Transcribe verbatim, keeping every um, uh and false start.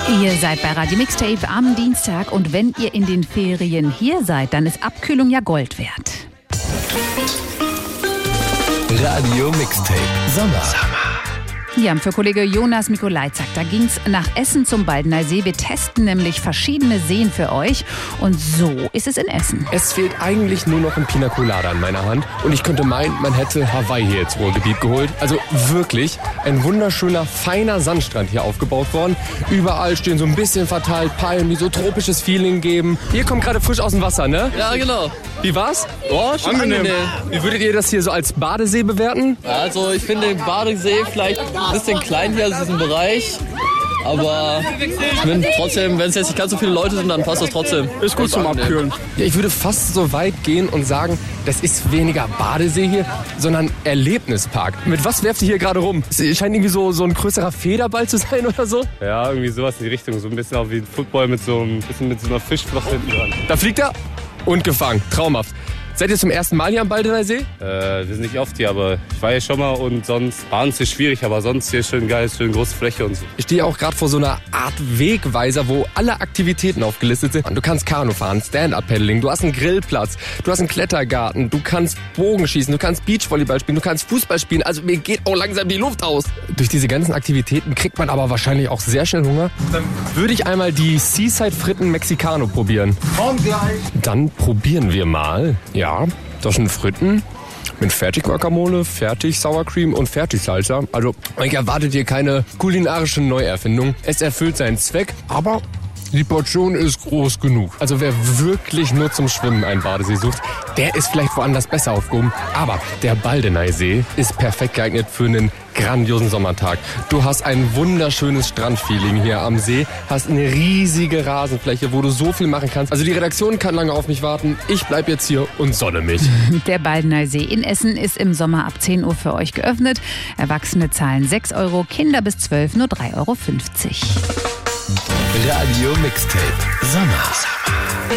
Ihr seid bei Radio Mixtape am Dienstag und wenn ihr in den Ferien hier seid, dann ist Abkühlung ja Gold wert. Radio Mixtape Sommer. Ja, für Kollege Jonas Mikolajczak, da ging's nach Essen zum Baldener See. Wir testen nämlich verschiedene Seen für euch und so ist es in Essen. Es fehlt eigentlich nur noch ein Pina Colada in meiner Hand und ich könnte meinen, man hätte Hawaii hier ins Ruhrgebiet geholt. Also wirklich ein wunderschöner, feiner Sandstrand hier aufgebaut worden. Überall stehen so ein bisschen verteilt Palmen, die so tropisches Feeling geben. Ihr kommt gerade frisch aus dem Wasser, ne? Ja, genau. Wie war's? Oh, schon angenehm. angenehm. Wie würdet ihr das hier so als Badesee bewerten? Also ich finde den Badesee vielleicht ein bisschen klein hier aus diesem Bereich. Aber ich finde trotzdem, wenn es jetzt nicht ganz so viele Leute sind, dann passt das trotzdem. Ist gut zum Abkühlen. Ja, ich würde fast so weit gehen und sagen, das ist weniger Badesee hier, sondern Erlebnispark. Mit was werft ihr hier gerade rum? Es scheint irgendwie so, so ein größerer Federball zu sein oder so. Ja, irgendwie sowas in die Richtung. So ein bisschen auch wie ein Football mit so, ein bisschen mit so einer Fischflosse hinten dran. Da fliegt er und gefangen. Traumhaft. Seid ihr zum ersten Mal hier am Baldener See? Äh, wir sind nicht oft hier, aber ich war hier schon mal und sonst war es hier schwierig, aber sonst hier schön geil, schön große Fläche und so. Ich stehe auch gerade vor so einer Art Wegweiser, wo alle Aktivitäten aufgelistet sind. Du kannst Kanu fahren, Stand-Up-Paddling, du hast einen Grillplatz, du hast einen Klettergarten, du kannst Bogenschießen, du kannst Beachvolleyball spielen, du kannst Fußball spielen. Also mir geht auch langsam die Luft aus. Durch diese ganzen Aktivitäten kriegt man aber wahrscheinlich auch sehr schnell Hunger. Dann würde ich einmal die Seaside Fritten Mexicano probieren. Komm gleich. Dann probieren wir mal. Ja, das sind Fritten mit fertig Guacamole, fertig Sour Cream und fertig Salsa. Also, ich erwartet hier keine kulinarische Neuerfindung. Es erfüllt seinen Zweck, aber die Portion ist groß genug. Also wer wirklich nur zum Schwimmen einen Badesee sucht, der ist vielleicht woanders besser aufgehoben. Aber der Baldener See ist perfekt geeignet für einen grandiosen Sommertag. Du hast ein wunderschönes Strandfeeling hier am See, hast eine riesige Rasenfläche, wo du so viel machen kannst. Also die Redaktion kann lange auf mich warten. Ich bleib jetzt hier und sonne mich. Der Baldener See in Essen ist im Sommer ab zehn Uhr für euch geöffnet. Erwachsene zahlen sechs Euro, Kinder bis zwölf nur drei Euro fünfzig. Radio Mixtape Sommer.